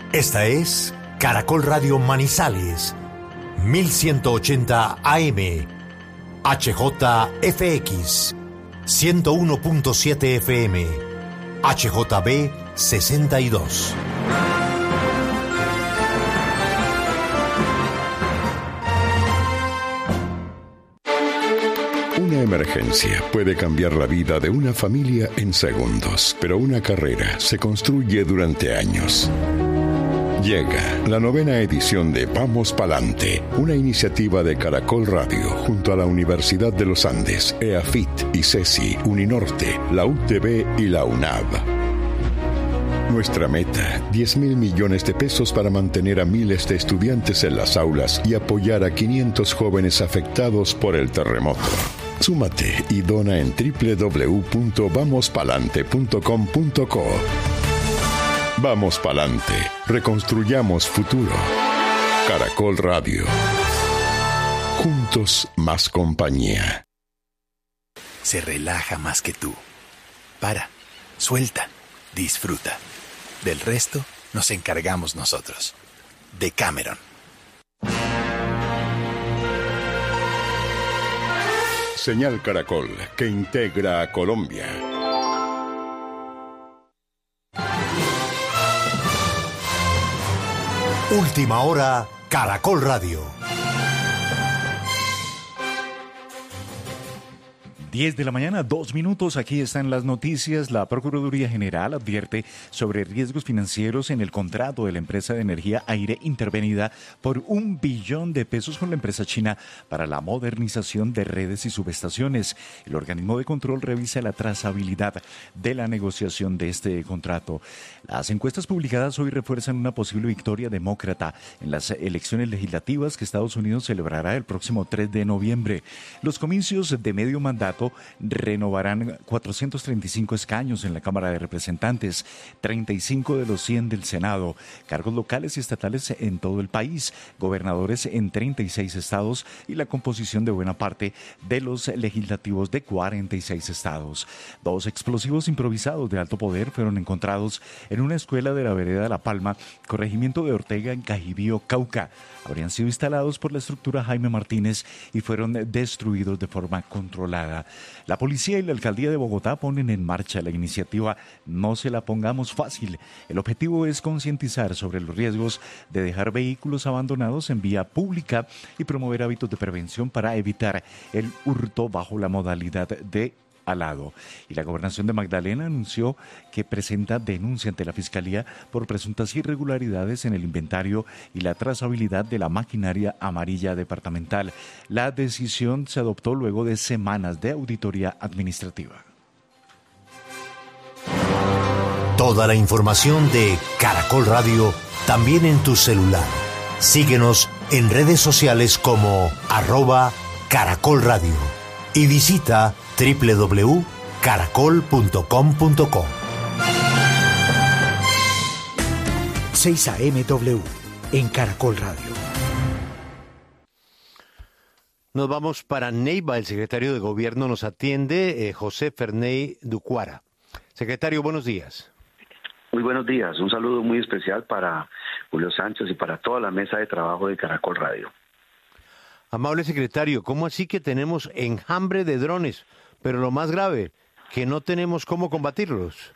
Esta es Caracol Radio Manizales, 1180 AM, HJFX, 101.7 FM, HJB 62. Una emergencia puede cambiar la vida de una familia en segundos, pero una carrera se construye durante años. Llega la 9ª edición de Vamos Palante, una iniciativa de Caracol Radio junto a la Universidad de los Andes, EAFIT, ICESI, Uninorte, la UTB y la UNAV. Nuestra meta, 10.000 millones de pesos para mantener a miles de estudiantes en las aulas y apoyar a 500 jóvenes afectados por el terremoto. Súmate y dona en www.vamospalante.com.co. Vamos pa'lante, reconstruyamos futuro. Caracol Radio. Juntos más compañía. Se relaja más que tú. Para, suelta, disfruta. Del resto nos encargamos nosotros. Decameron. Señal Caracol, que integra a Colombia. Última hora, Caracol Radio. 10 de la mañana, 2 minutos. Aquí están las noticias. La Procuraduría General advierte sobre riesgos financieros en el contrato de la empresa de energía Aire intervenida por $1 billón con la empresa china para la modernización de redes y subestaciones. El organismo de control revisa la trazabilidad de la negociación de este contrato. Las encuestas publicadas hoy refuerzan una posible victoria demócrata en las elecciones legislativas que Estados Unidos celebrará el próximo 3 de noviembre. Los comicios de medio mandato renovarán 435 escaños en la Cámara de Representantes, 35 de los 100 del Senado, cargos locales y estatales en todo el país, gobernadores en 36 estados y la composición de buena parte de los legislativos de 46 estados. 2 explosivos improvisados de alto poder fueron encontrados en una escuela de la vereda La Palma, corregimiento de Ortega, en Cajibío, Cauca. Habrían sido instalados por la estructura Jaime Martínez y fueron destruidos de forma controlada. La policía y la alcaldía de Bogotá ponen en marcha la iniciativa No se la pongamos fácil. El objetivo es concientizar sobre los riesgos de dejar vehículos abandonados en vía pública y promover hábitos de prevención para evitar el hurto bajo la modalidad de alado. Y la Gobernación de Magdalena anunció que presenta denuncia ante la Fiscalía por presuntas irregularidades en el inventario y la trazabilidad de la maquinaria amarilla departamental. La decisión se adoptó luego de semanas de auditoría administrativa. Toda la información de Caracol Radio también en tu celular. Síguenos en redes sociales como @Caracol Radio y visita www.caracol.com.co. 6 AMW en Caracol Radio. Nos vamos para Neiva. El secretario de Gobierno nos atiende, José Ferney Ducuara. Secretario, buenos días. Muy buenos días. Un saludo muy especial para Julio Sánchez y para toda la mesa de trabajo de Caracol Radio. Amable secretario, ¿cómo así que tenemos enjambre de drones? Pero lo más grave, que no tenemos cómo combatirlos.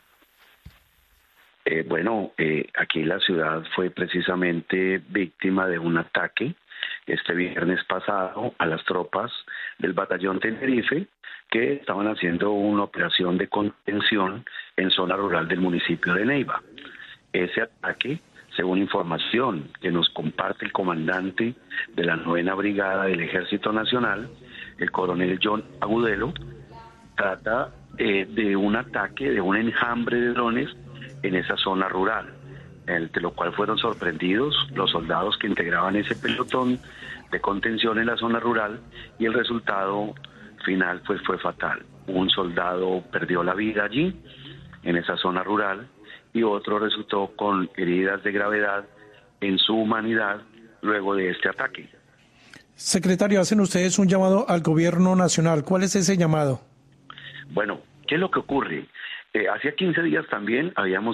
Aquí la ciudad fue precisamente víctima de un ataque este viernes pasado a las tropas del batallón Tenerife, que estaban haciendo una operación de contención en zona rural del municipio de Neiva. Ese ataque, según información que nos comparte el comandante de la 9ª Brigada del Ejército Nacional, el coronel John Agudelo, trata de un ataque, de un enjambre de drones en esa zona rural, de lo cual fueron sorprendidos los soldados que integraban ese pelotón de contención en la zona rural, y el resultado final fue fatal. Un soldado perdió la vida allí, en esa zona rural, y otro resultó con heridas de gravedad en su humanidad luego de este ataque. Secretario, hacen ustedes un llamado al gobierno nacional. ¿Cuál es ese llamado? Bueno, ¿qué es lo que ocurre? Hacía 15 días también habíamos